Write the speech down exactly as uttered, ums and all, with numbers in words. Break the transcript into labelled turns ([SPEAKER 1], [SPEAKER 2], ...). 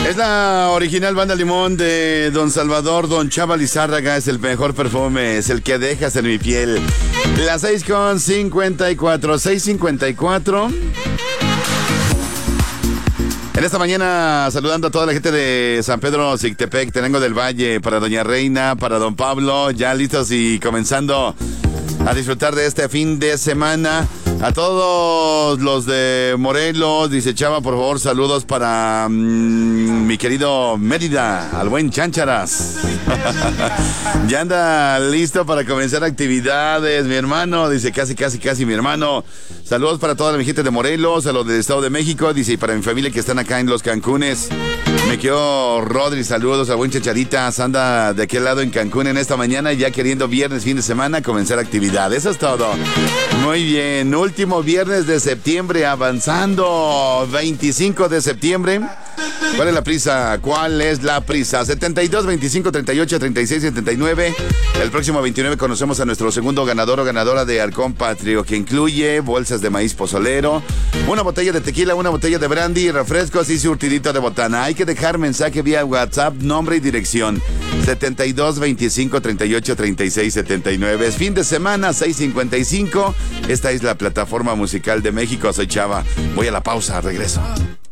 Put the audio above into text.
[SPEAKER 1] Es la original Banda Limón de Don Salvador. Don Chava Lizárraga es el mejor perfume, es el que dejas en mi piel. Las seis con cincuenta y cuatro, seis cincuenta y cuatro. En esta mañana saludando a toda la gente de San Pedro Zictepec, Tenango del Valle, para Doña Reina, para Don Pablo, ya listos y comenzando a disfrutar de este fin de semana. A todos los de Morelos, dice Chava, por favor, saludos para mmm, mi querido Mérida, al buen Cháncharas. Ya anda listo para comenzar actividades, mi hermano, dice casi, casi, casi mi hermano. Saludos para toda la gente de Morelos, a los del Estado de México, dice, y para mi familia que están acá en los Cancunes. Me quedo Rodri, saludos a buen Chacharitas, anda de aquel lado en Cancún en esta mañana, ya queriendo viernes, fin de semana, comenzar actividad. Eso es todo. Muy bien, último viernes de septiembre, avanzando, veinticinco de septiembre. ¿Cuál es la prisa? ¿Cuál es la prisa? setenta y dos, veinticinco, treinta y ocho, treinta y seis, setenta y nueve. El próximo veintinueve conocemos a nuestro segundo ganador o ganadora de Arcón Patrio, que incluye bolsas de maíz pozolero, una botella de tequila, una botella de brandy, refrescos y surtidito de botana. Hay que dejar mensaje vía WhatsApp, nombre y dirección. setenta y dos, veinticinco, treinta y ocho, treinta y seis, setenta y nueve. Es fin de semana, seis cincuenta y cinco. Esta es la plataforma musical de México. Soy Chava. Voy a la pausa, regreso.